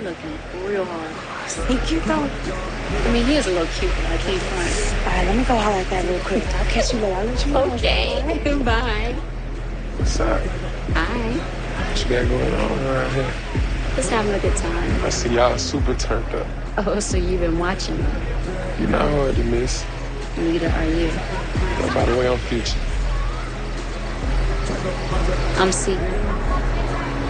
looking real hard. Thank you, though. I mean, he is a little cute, but I can't front. All right, let me go holler at that real quick. I'll catch you later. I'll let you know. Okay. Bye. What's up? Hi. What you got going on around here? Just having a good time. I see y'all super turned up. Oh, so you've been watching me. You know how hard to miss. Neither are you. Oh, by the way, I'm Future. I'm C.